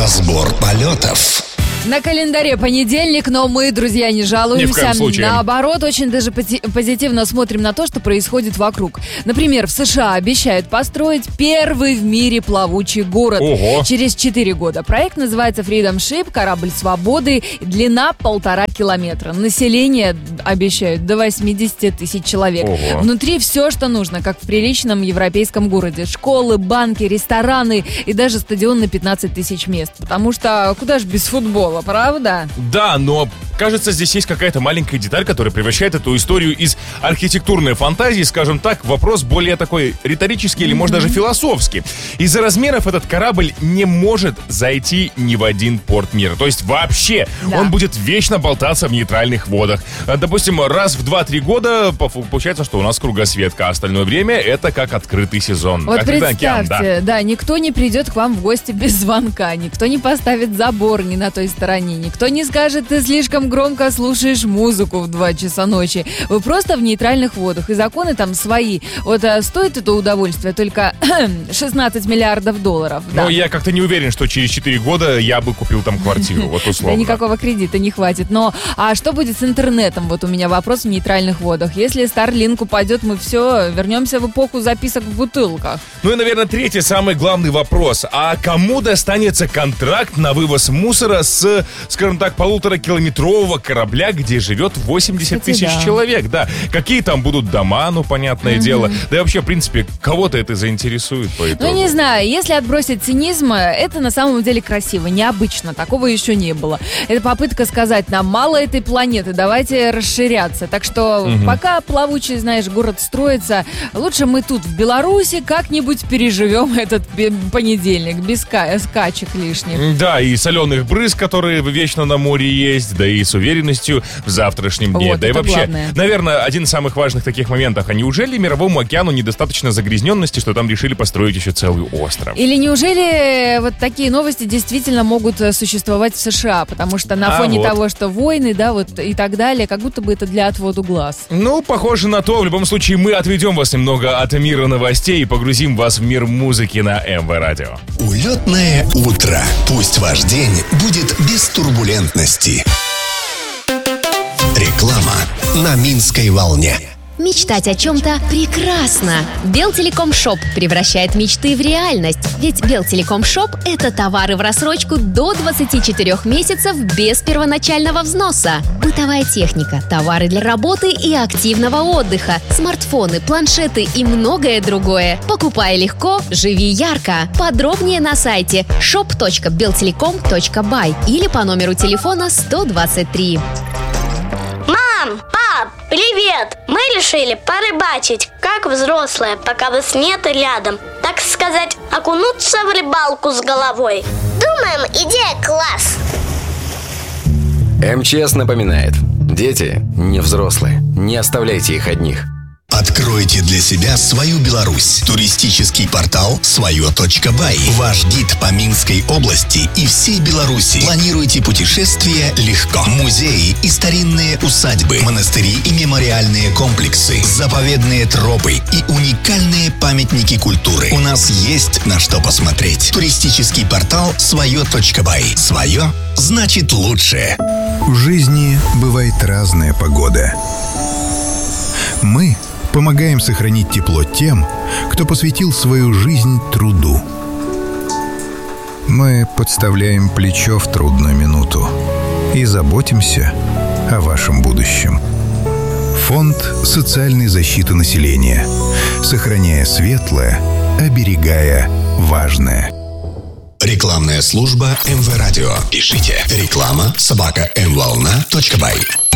Разбор полетов. На календаре понедельник, но мы, друзья, не жалуемся. Ни в коем случае. Наоборот, очень даже позитивно смотрим на то, что происходит вокруг. Например, в США обещают построить первый в мире плавучий город. Ого. Через 4 года. Проект называется Freedom Ship, корабль свободы, длина 1,5 километра. Население обещают до 80 тысяч человек. Ого. Внутри все, что нужно, как в приличном европейском городе. Школы, банки, рестораны и даже стадион на 15 тысяч мест. Потому что куда ж без футбола? Правда? Да, но кажется, здесь есть какая-то маленькая деталь, которая превращает эту историю из архитектурной фантазии, скажем так, в вопрос более такой риторический или, может, даже философский. Из-за размеров этот корабль не может зайти ни в один порт мира. То есть вообще Да. он будет вечно болтаться в нейтральных водах. Допустим, раз в 2-3 года получается, что у нас кругосветка, а остальное время это как открытый сезон. Вот Открытый представьте, океан, да. никто не придет к вам в гости без звонка, никто не поставит забор ни на той стороне, никто не скажет, ты слишком громко слушаешь музыку в 2 часа ночи. Вы просто в нейтральных водах, и законы там свои. Вот стоит это удовольствие только 16 миллиардов долларов. Да. Но я как-то не уверен, что через 4 года я бы купил там квартиру, вот условно. Да никакого кредита не хватит. Но а что будет с интернетом? Вот у меня вопрос в нейтральных водах. Если Starlink упадет, мы все, вернемся в эпоху записок в бутылках. Ну и, наверное, третий, самый главный вопрос. А кому достанется контракт на вывоз мусора с, скажем так, 1,5-километрового корабля, где живет 80 Кстати, тысяч да. человек? Да. Какие там будут дома, ну, понятное дело. Да и вообще, в принципе, кого-то это заинтересует по итогу. Ну, не знаю, если отбросить цинизм, это на самом деле красиво, необычно, такого еще не было. Это попытка сказать, нам мало этой планеты, давайте расширяться. Так что пока плавучий, знаешь, город строится, лучше мы тут, в Беларуси, как-нибудь переживем этот понедельник, без скачек лишних. Да, и соленых брызг, которые вечно на море есть, да и с уверенностью в завтрашнем дне. Вот, да и это вообще, главное. наверное, один из самых важных таких моментов. А неужели Мировому океану недостаточно загрязненности, что там решили построить еще целый остров? Или неужели вот такие новости действительно могут существовать в США? Потому что на фоне вот. того, что войны, да, вот и так далее, как будто бы это для отводу глаз. Ну, похоже на то. В любом случае, мы отведем вас немного от мира новостей и погрузим вас в мир музыки на МВ Радио. Улетное утро. Пусть ваш день будет без турбулентности. Реклама на Минской волне. Мечтать о чем-то прекрасно. Белтелеком Шоп превращает мечты в реальность. Ведь Белтелеком Шоп – это товары в рассрочку до 24 месяцев без первоначального взноса. Бытовая техника, товары для работы и активного отдыха, смартфоны, планшеты и многое другое. Покупай легко, живи ярко. Подробнее на сайте shop.beltelecom.by или по номеру телефона 123. Мам, пап, привет! Мы решили порыбачить, как взрослые, пока вас нет рядом. Так сказать, окунуться в рыбалку с головой. Думаем, идея класс. МЧС напоминает: дети не взрослые, не оставляйте их одних. Откройте для себя свою Беларусь. Туристический портал свое.бай. Ваш гид по Минской области и всей Беларуси. Планируйте путешествия легко. Музеи и старинные усадьбы, монастыри и мемориальные комплексы, заповедные тропы и уникальные памятники культуры. У нас есть на что посмотреть. Туристический портал свое.бай. Свое значит лучше. В жизни бывает разная погода. Мы помогаем сохранить тепло тем, кто посвятил свою жизнь труду. Мы подставляем плечо в трудную минуту и заботимся о вашем будущем. Фонд социальной защиты населения. Сохраняя светлое, оберегая важное. Рекламная служба МВ Радио. Пишите реклама @mvolna.by.